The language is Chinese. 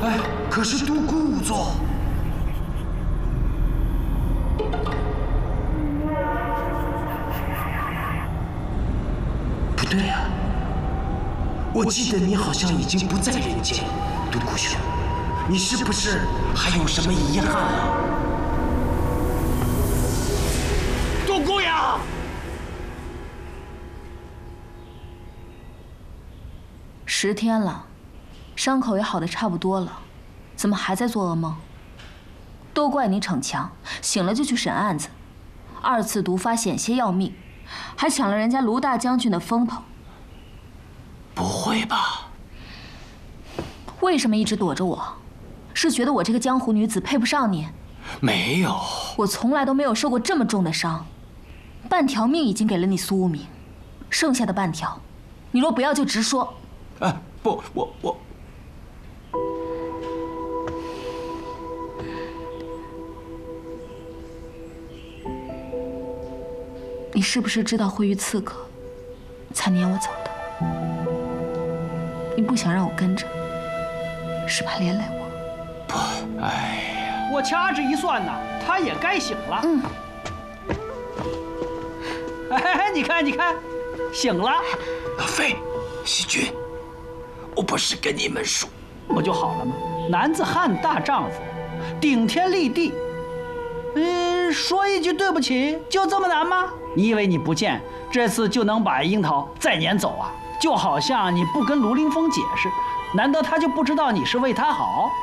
哎，可是都故作。不对呀，我记得你好像已经不在人间，独孤兄，你是不是还有什么遗憾啊？独孤呀！ 10天了，伤口也好的差不多了，怎么还在做噩梦？都怪你逞强，醒了就去审案子，2次毒发险些要命，还抢了人家卢大将军的风头。 不会吧？ 为什么一直躲着我？是觉得我这个江湖女子配不上你？ 没有， 我从来都没有受过这么重的伤，半条命已经给了你苏无名，剩下的半条，你若不要就直说。 啊，不，我， 你是不是知道会遇刺客，才撵我走的？你不想让我跟着，是怕连累我？ 不，哎呀， 我掐指一算呐，他也该醒了。哎，你看，醒了。 老费，细菌。 我不是跟你们说， 不就好了吗？男子汉大丈夫，顶天立地。说一句对不起，就这么难吗？你以为你不见，这次就能把樱桃再撵走啊？就好像你不跟卢凌风解释，难道他就不知道你是为他好？